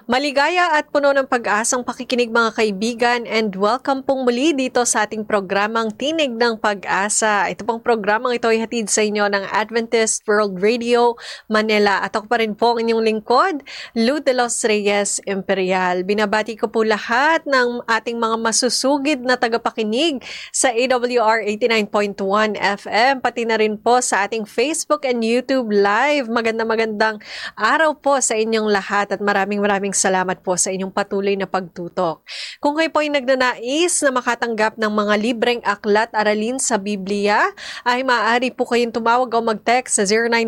Maligaya at puno ng pag-asang pakikinig mga kaibigan and welcome pong muli dito sa ating programang Tinig ng Pag-asa. Ito pong programang ito ay hatid sa inyo ng Adventist World Radio Manila. At ako pa rin po ang inyong lingkod, Lou de los Reyes Imperial. Binabati ko po lahat ng ating mga masusugid na tagapakinig sa AWR 89.1 FM, pati na rin po sa ating Facebook and YouTube Live. Magandang araw po sa inyong lahat at maraming salamat po sa inyong patuloy na pagtutok. Kung kayo po ay nagnanais na makatanggap ng mga libreng aklat aralin sa Biblia, ay maaari po kayong tumawag o mag-text sa